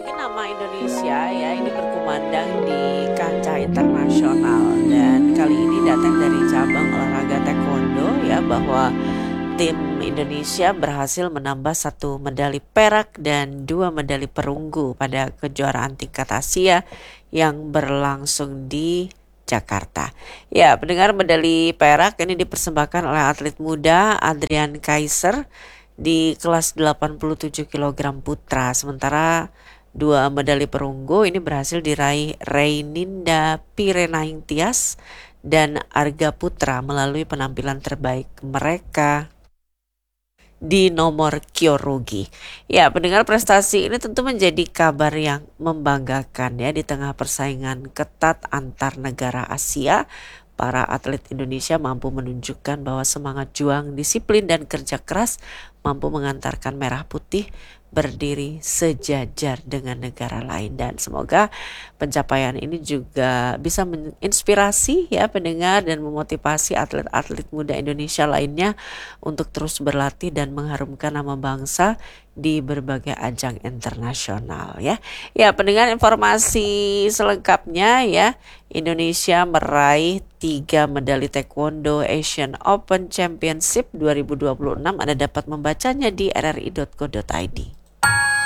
lagi nama Indonesia ya ini berkumandang di kancah internasional, dan kali ini datang dari cabang olahraga taekwondo ya, bahwa tim Indonesia berhasil menambah 1 medali perak dan 2 medali perunggu pada kejuaraan tingkat Asia yang berlangsung di Jakarta. Ya, pendengar, medali perak ini dipersembahkan oleh atlet muda Adrian Kaiser di kelas 87 kg putra. Sementara 2 medali perunggu ini berhasil diraih Reininda Pirenaing Tias dan Arga Putra melalui penampilan terbaik mereka di nomor kyorugi. Ya, pendengar, prestasi ini tentu menjadi kabar yang membanggakan ya di tengah persaingan ketat antar negara Asia. Para atlet Indonesia mampu menunjukkan bahwa semangat juang, disiplin, dan kerja keras mampu mengantarkan merah putih berdiri sejajar dengan negara lain, dan semoga pencapaian ini juga bisa menginspirasi ya pendengar dan memotivasi atlet-atlet muda Indonesia lainnya untuk terus berlatih dan mengharumkan nama bangsa di berbagai ajang internasional ya. Ya, pendengar, informasi selengkapnya ya, Indonesia meraih 3 medali taekwondo Asian Open Championship 2026. Anda dapat membacanya di rri.co.id.